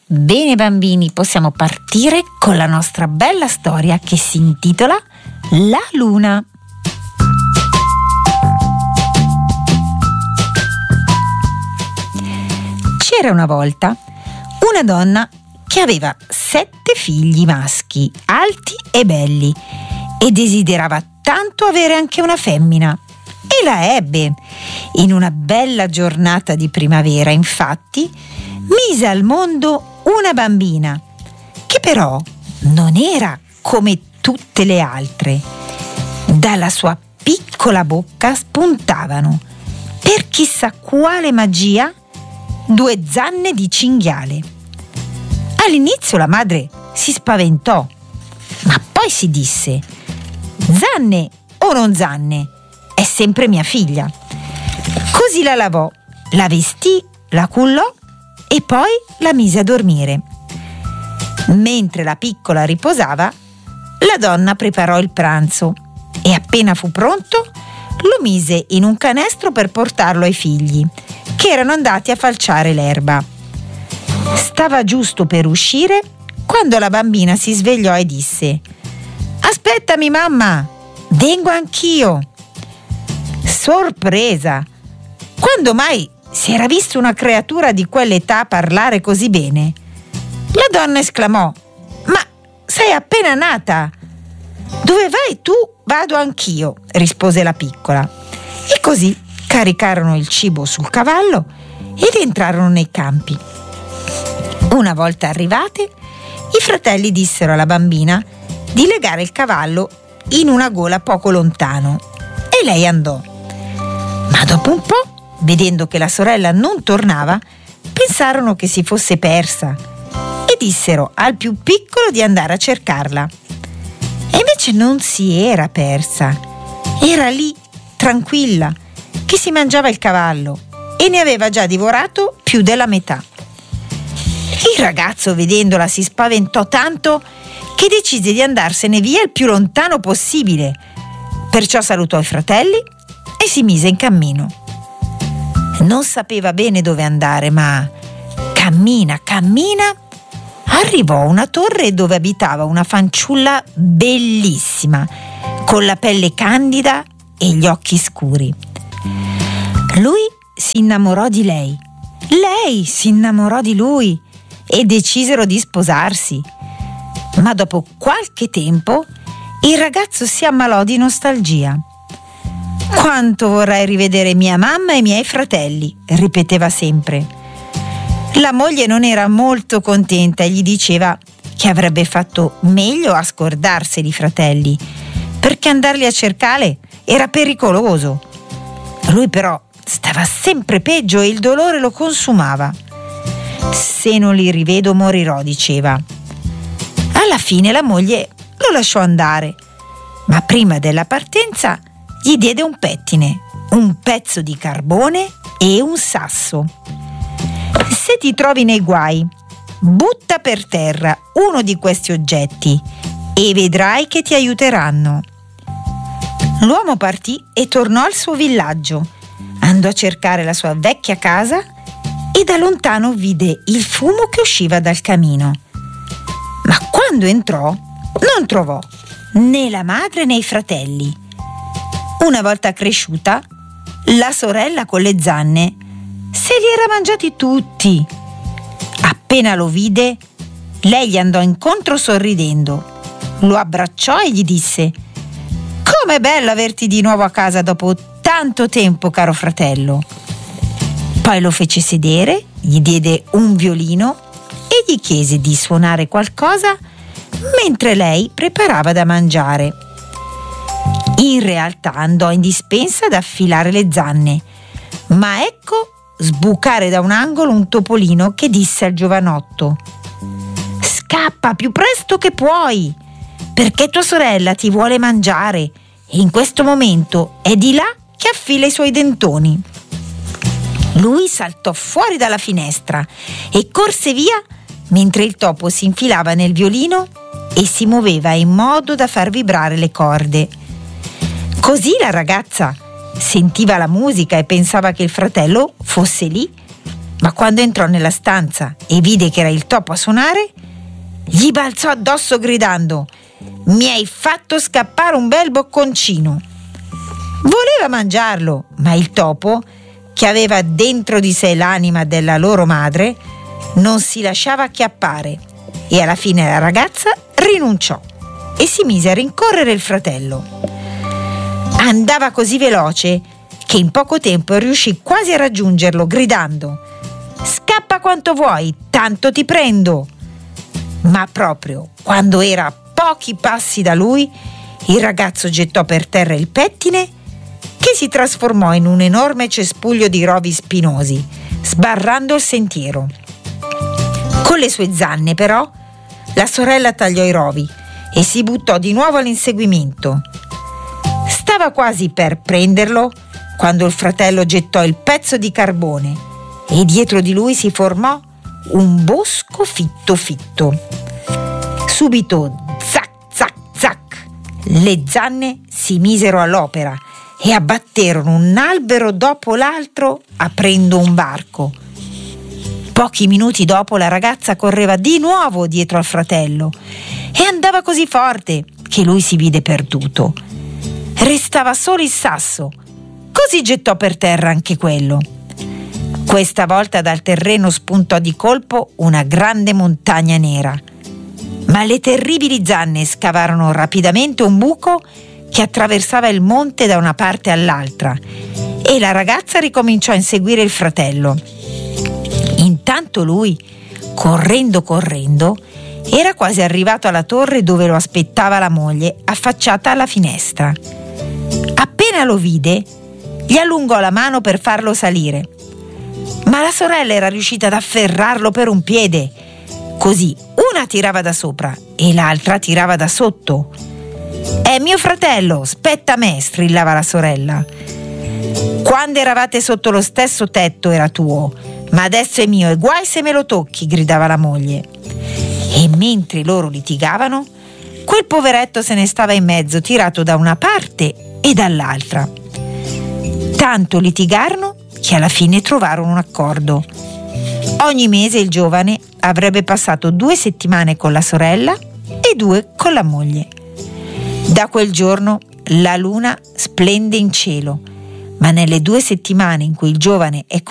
Bene bambini, possiamo partire con la nostra bella storia che si intitola La Luna. C'era una volta una donna che aveva 7 figli maschi, alti e belli, e desiderava tanto avere anche una femmina. E la ebbe. In una bella giornata di primavera, infatti, mise al mondo una bambina, che però non era come tutte le altre. Dalla sua piccola bocca spuntavano, per chissà quale magia, 2 zanne di cinghiale. All'inizio la madre si spaventò, ma poi si disse: zanne o non zanne, è sempre mia figlia. Così la lavò, la vestì, la cullò e poi la mise a dormire. Mentre la piccola riposava, la donna preparò il pranzo e appena fu pronto lo mise in un canestro per portarlo ai figli, che erano andati a falciare l'erba. Stava giusto per uscire quando la bambina si svegliò e disse: aspettami mamma, vengo anch'io. Sorpresa! Quando mai si era vista una creatura di quell'età parlare così bene? La donna esclamò: ma sei appena nata! Dove vai tu, vado anch'io, rispose la piccola. E così caricarono il cibo sul cavallo ed entrarono nei campi. Una volta arrivate, i fratelli dissero alla bambina di legare il cavallo in una gola poco lontano e lei andò. Ma dopo un po', vedendo che la sorella non tornava, pensarono che si fosse persa e dissero al più piccolo di andare a cercarla. E invece non si era persa, era lì, tranquilla, che si mangiava il cavallo e ne aveva già divorato più della metà. Il ragazzo, vedendola, si spaventò tanto che decise di andarsene via il più lontano possibile. Perciò salutò i fratelli e si mise in cammino. Non sapeva bene dove andare, ma cammina, arrivò a una torre dove abitava una fanciulla bellissima, con la pelle candida e gli occhi scuri. Lui si innamorò di lei si innamorò di lui e decisero di sposarsi. Ma dopo qualche tempo il ragazzo si ammalò di nostalgia. Quanto vorrei rivedere mia mamma e i miei fratelli, ripeteva sempre. La moglie non era molto contenta e gli diceva che avrebbe fatto meglio a scordarseli i fratelli, perché andarli a cercare era pericoloso. Lui però stava sempre peggio e il dolore lo consumava. Se non li rivedo morirò, diceva. Alla fine la moglie lo lasciò andare, ma prima della partenza gli diede un pettine, un pezzo di carbone e un sasso. Se ti trovi nei guai, butta per terra uno di questi oggetti e vedrai che ti aiuteranno. L'uomo partì e tornò al suo villaggio. Andò a cercare la sua vecchia casa e da lontano vide il fumo che usciva dal camino. Ma quando entrò, non trovò né la madre né i fratelli. Una volta cresciuta, la sorella con le zanne se li era mangiati tutti. Appena lo vide, lei gli andò incontro sorridendo, lo abbracciò e gli disse: com'è bello averti di nuovo a casa dopo tanto tempo, caro fratello. Poi lo fece sedere, gli diede un violino e gli chiese di suonare qualcosa mentre lei preparava da mangiare. In realtà andò in dispensa ad affilare le zanne, ma ecco sbucare da un angolo un topolino che disse al giovanotto: scappa più presto che puoi, perché tua sorella ti vuole mangiare e in questo momento è di là che affila i suoi dentoni. Lui saltò fuori dalla finestra e corse via mentre il topo si infilava nel violino e si muoveva in modo da far vibrare le corde. Così la ragazza sentiva la musica e pensava che il fratello fosse lì, ma quando entrò nella stanza e vide che era il topo a suonare, gli balzò addosso gridando: «Mi hai fatto scappare un bel bocconcino!» Voleva mangiarlo, ma il topo, che aveva dentro di sé l'anima della loro madre, non si lasciava acchiappare e alla fine la ragazza rinunciò e si mise a rincorrere il fratello. Andava così veloce che in poco tempo riuscì quasi a raggiungerlo, gridando: «Scappa quanto vuoi, tanto ti prendo!» Ma proprio quando era a pochi passi da lui, il ragazzo gettò per terra il pettine, che si trasformò in un enorme cespuglio di rovi spinosi, sbarrando il sentiero. Con le sue zanne, però, la sorella tagliò i rovi e si buttò di nuovo all'inseguimento. Stava quasi per prenderlo quando il fratello gettò il pezzo di carbone e dietro di lui si formò un bosco fitto fitto. Subito, zac zac zac, le zanne si misero all'opera e abbatterono un albero dopo l'altro, aprendo un varco. Pochi minuti dopo la ragazza correva di nuovo dietro al fratello e andava così forte che lui si vide perduto. Restava solo il sasso, così gettò per terra anche quello. Questa volta dal terreno spuntò di colpo una grande montagna nera, ma le terribili zanne scavarono rapidamente un buco che attraversava il monte da una parte all'altra e la ragazza ricominciò a inseguire il fratello. Intanto lui, correndo, era quasi arrivato alla torre dove lo aspettava la moglie, affacciata alla finestra. Appena lo vide, gli allungò la mano per farlo salire, ma la sorella era riuscita ad afferrarlo per un piede. Così una tirava da sopra e l'altra tirava da sotto. «È mio fratello, spetta a me!» strillava la sorella. «Quando eravate sotto lo stesso tetto era tuo, ma adesso è mio e guai se me lo tocchi!» gridava la moglie. E mentre loro litigavano, quel poveretto se ne stava in mezzo, tirato da una parte e dall'altra. Tanto litigarono che alla fine trovarono un accordo. Ogni mese il giovane avrebbe passato 2 settimane con la sorella e 2 con la moglie. Da quel giorno la luna splende in cielo, ma nelle 2 settimane in cui il giovane è